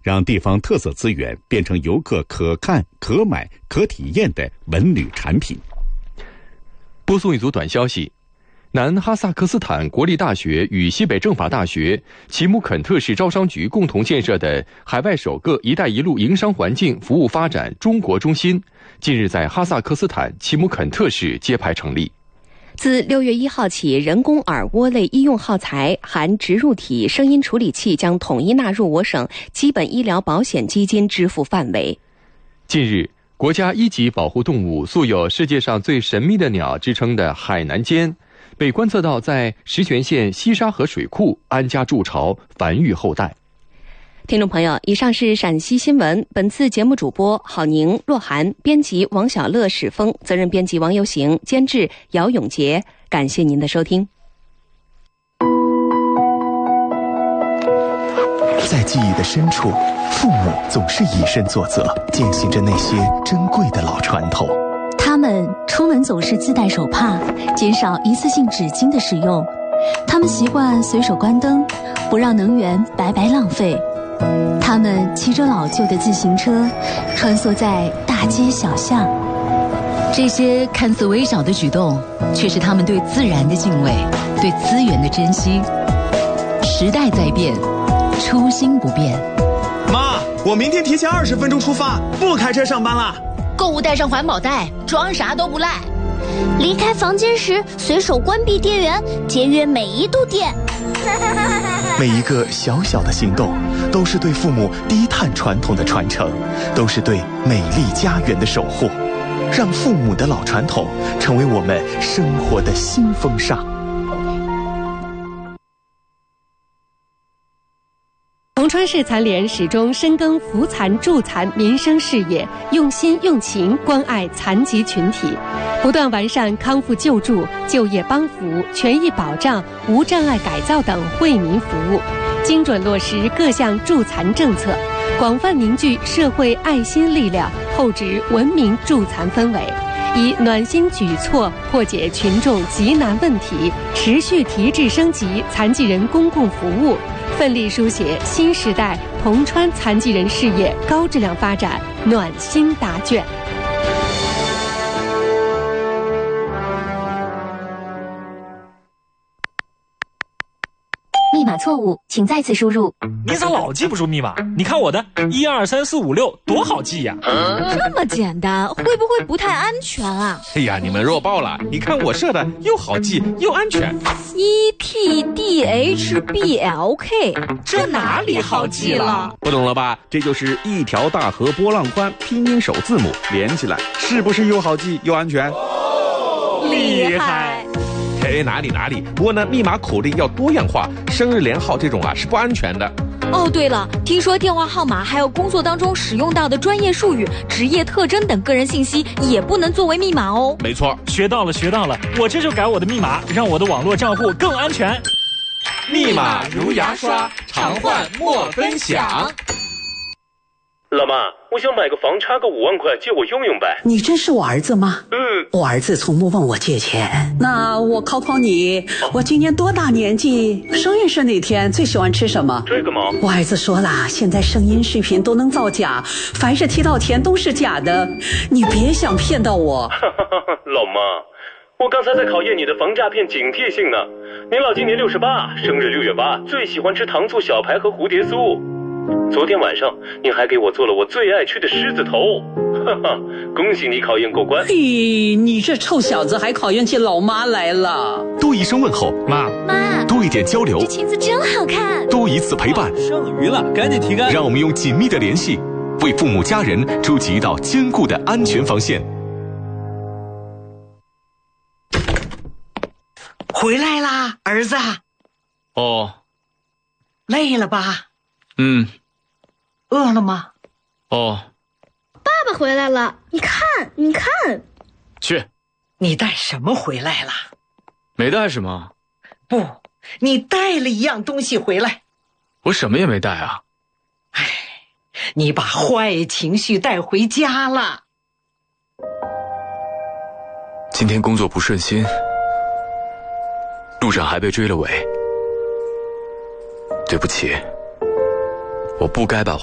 让地方特色资源变成游客可看、可买、可体验的文旅产品。 播送一组短消息：南哈萨克斯坦国立大学与西北政法大学、奇姆肯特市招商局共同建设的海外首个“一带一路”营商环境服务发展中国中心，近日在哈萨克斯坦奇姆肯特市揭牌成立。 自6月1号起，人工耳蜗类医用耗材含植入体声音处理器将统一纳入我省基本医疗保险基金支付范围。 近日，国家一级保护动物、素有世界上最神秘的鸟之称的海南尖，被观测到在石泉县西沙河水库安家筑巢，繁育后代。 听众朋友，以上是陕西新闻。本次节目主播郝宁、洛涵，编辑王小乐、史峰，责任编辑王游行，监制姚永杰。感谢您的收听。 在记忆的深处，父母总是以身作则，践行着那些珍贵的老传统。 他们出门总是自带手帕，减少一次性纸巾的使用。他们习惯随手关灯，不让能源白白浪费。他们骑着老旧的自行车，穿梭在大街小巷。 这些看似微小的举动，却是他们对自然的敬畏，对资源的珍惜。时代在变，初心不变。 妈，我明天提前20分钟出发，不开车上班了。 购物带上环保袋，装啥都不赖。 离开房间时随手关闭电源，节约每一度电。 每一个小小的行动，都是对父母低碳传统的传承，都是对美丽家园的守护。让父母的老传统成为我们生活的新风尚。 铜川市残联始终深耕扶残助残民生事业，用心用情关爱残疾群体，不断完善康复救助、就业帮扶、权益保障、无障碍改造等惠民服务，精准落实各项助残政策，广泛凝聚社会爱心力量，厚植文明助残氛围，以暖心举措破解群众急难问题，持续提质升级残疾人公共服务，奋力书写新时代铜川残疾人事业高质量发展暖心答卷。 密码错误，请再次输入。 你咋老记不住密码？你看我的12345多好记呀！ 这么简单，会不会不太安全啊？ 哎呀，你们弱爆了！你看我设的又好记又安全。 ETDHBLK， 这哪里好记了？ 不懂了吧？这就是一条大河波浪宽，拼音首字母连起来，是不是又好记又安全？ 厉害！ 嘿，哪里，不过呢，密码口令要多样化，生日连号这种是不安全的。 哦，对了，听说电话号码还有工作当中使用到的专业术语、职业特征等个人信息也不能作为密码哦。 没错， 学到了，我这就改我的密码，让我的网络账户更安全。 密码如牙刷，常换莫分享。 老妈，我想买个房，差个5万块，借我用用呗。 你这是我儿子吗？我儿子从不问我借钱。那我考考你，我今年多大年纪？生日是哪天？最喜欢吃什么？ 这个吗？ 我儿子说了，现在声音视频都能造假，凡是提到钱都是假的，你别想骗到我。 老妈，我刚才在考验你的防诈骗警惕性呢。您老今年68，生日6月8，最喜欢吃糖醋小排和蝴蝶酥。昨天晚上你还给我做了我最爱吃的狮子头，哈哈，恭喜你考验过关。 嘿，你这臭小子还考验起老妈来了。 多一声问候， 妈， 多一点交流， 这裙子真好看。 多一次陪伴， 剩余了，赶紧提干。 让我们用紧密的联系，为父母家人筑起一道坚固的安全防线。 回来啦，儿子。 哦。 累了吧？饿了吗？ 哦。 爸爸回来了，你看。 去。 你带什么回来了？ 没带什么。 不，你带了一样东西回来。 我什么也没带啊。 唉，你把坏情绪带回家了。 今天工作不顺心，路上还被追了尾。对不起，我不该把